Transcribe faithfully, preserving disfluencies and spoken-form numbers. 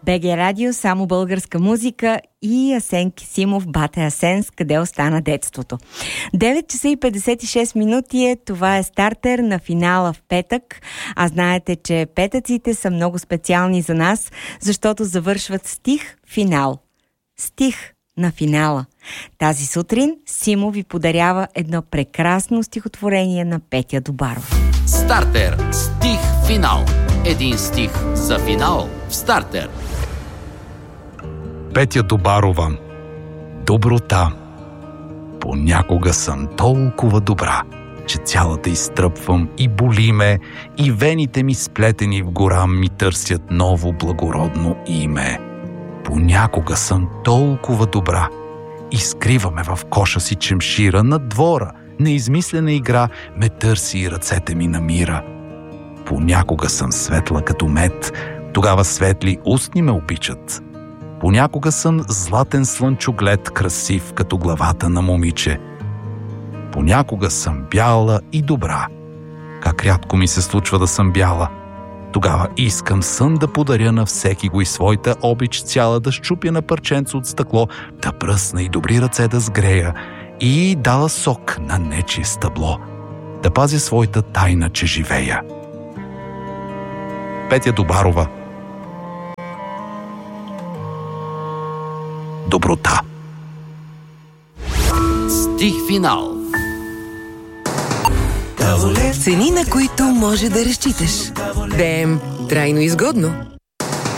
БГ Радио, само българска музика и Асен Кисимов, Бате Асенс, къде остана детството. девет часа и петдесет и шест минути е, това е стартер на финала в петък. А знаете, че петъците са много специални за нас, защото завършват стих-финал. Стих на финала. Тази сутрин Симо ви подарява едно прекрасно стихотворение на Петя Добаров. Стартер. Стих-финал. Един стих за финал в Стартер. Петя Добарова. Доброта. Понякога съм толкова добра, че цялата изтръпвам и боли ме, и вените ми сплетени в гора ми търсят ново благородно име. Понякога съм толкова добра и скриваме в коша си чемшира над двора. Неизмислена игра ме търси и ръцете ми намира. Понякога съм светла като мед, тогава светли устни ме обичат. Понякога съм златен слънчоглед, красив като главата на момиче. Понякога съм бяла и добра. Как рядко ми се случва да съм бяла. Тогава искам сън да подаря на всеки го и своята обич цяла, да щупя на парченце от стъкло, да пръсна и добри ръце да сгрея и дала сок на нечие стъбло, да пазя своята тайна, че живея. Петя Добарова. Доброта. Стих-финал. Цени, на които може да разчиташ. БМ трайно изгодно.